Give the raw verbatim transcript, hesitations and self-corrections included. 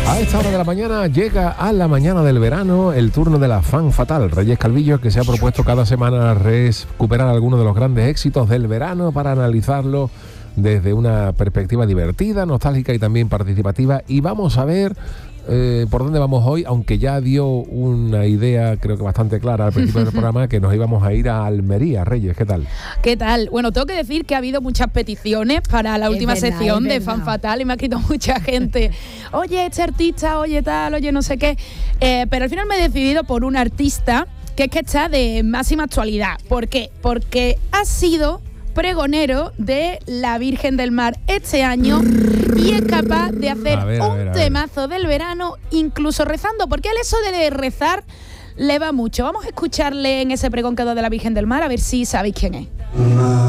A esta hora de la mañana llega a la mañana del verano el turno de la fan fatal. Reyes Calvillo, que se ha propuesto cada semana recuperar algunos de los grandes éxitos del verano para analizarlo desde una perspectiva divertida, nostálgica y también participativa. Y vamos a ver eh, por dónde vamos hoy, aunque ya dio una idea creo que bastante clara al principio del programa, que nos íbamos a ir a Almería. Reyes, ¿qué tal? ¿Qué tal? Bueno, tengo que decir que ha habido muchas peticiones para la Es última verdad, sección es de verdad. Fan Fatal y me ha escrito mucha gente. Oye, este artista, oye tal, oye no sé qué. Eh, pero al final me he decidido por un artista que es que está de máxima actualidad. ¿Por qué? Porque ha sido pregonero de la Virgen del Mar este año y es capaz de hacer A ver, a un ver, a ver. temazo del verano incluso rezando, porque al eso de rezar le va mucho. Vamos a escucharle en ese pregón que ha dado de la Virgen del Mar a ver si sabéis quién es.